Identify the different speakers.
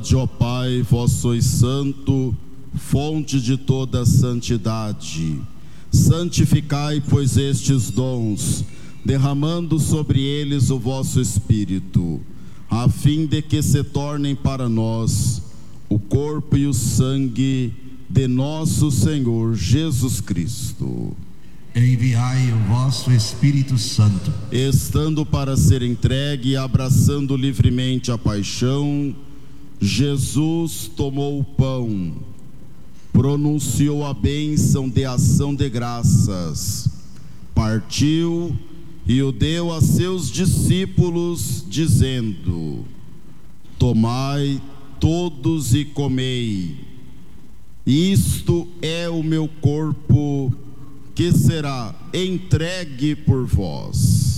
Speaker 1: Ó Pai, vós sois santo, fonte de toda santidade. Santificai, pois, estes dons, derramando sobre eles o vosso Espírito, a fim de que se tornem para nós o corpo e o sangue de nosso Senhor Jesus Cristo.
Speaker 2: Enviai o vosso Espírito Santo.
Speaker 1: Estando para ser entregue e abraçando livremente a paixão, Jesus tomou o pão, pronunciou a bênção de ação de graças, partiu e o deu a seus discípulos, dizendo: tomai todos e comei, isto é o meu corpo, que será entregue por vós.